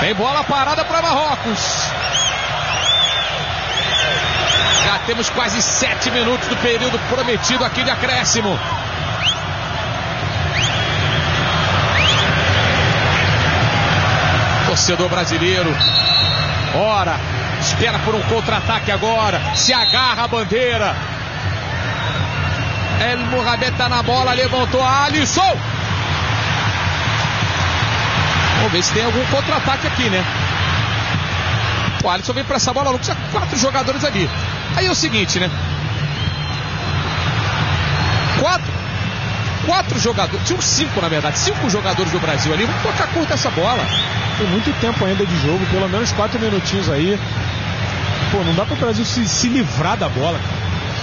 Tem bola parada para Marrocos. Já temos quase 7 minutos do período prometido aqui de acréscimo. Torcedor brasileiro, ora, espera por um contra-ataque agora, se agarra a bandeira. El Mohamed tá na bola, levantou a Alisson. Vamos ver se tem algum contra-ataque aqui, né? O Alisson vem pra essa bola, não precisa 4 jogadores ali. Aí é o seguinte, né? 4 jogadores, tinham 5 na verdade, 5 jogadores do Brasil ali, vamos tocar curta essa bola. Tem muito tempo ainda de jogo, pelo menos 4 minutinhos aí. Pô, não dá pro Brasil se livrar da bola, cara.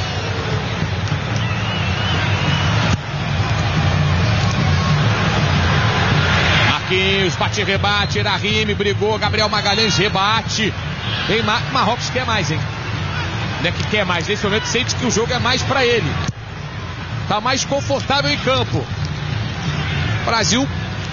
Marquinhos, bate, rebate, Rahimi brigou, Gabriel Magalhães rebate. Tem Marrocos quer mais, hein? Não é que quer mais, nesse momento sente que o jogo é mais pra ele. Tá mais confortável em campo. Brasil,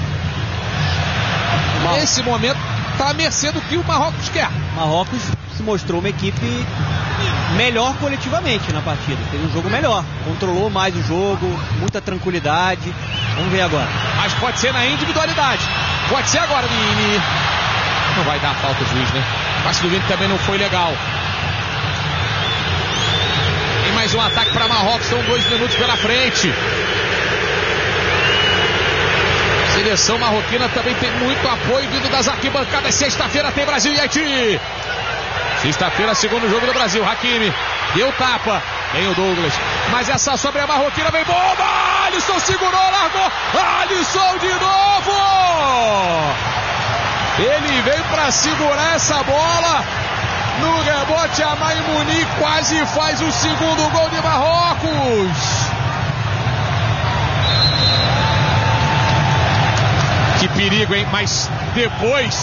nesse momento, tá à mercê do que o Marrocos quer. Marrocos se mostrou uma equipe melhor coletivamente na partida. Teve um jogo melhor. Controlou mais o jogo, muita tranquilidade. Vamos ver agora. Mas pode ser na individualidade. Pode ser agora, Vini. Não vai dar falta o juiz, né? O passe do Vini também não foi legal. Tem mais um ataque para Marrocos. São 2 minutos pela frente. Seleção marroquina também tem muito apoio vindo das arquibancadas. Sexta-feira tem Brasil e Haiti. Sexta-feira, segundo jogo do Brasil. Hakimi deu tapa. Tem o Douglas. Mas essa sobre a marroquina vem bomba. Alisson segurou, largou. Alisson de novo. Ele veio para segurar essa bola. No rebote, a Maimouni quase faz o segundo gol de Marrocos. Que perigo, hein? Mas depois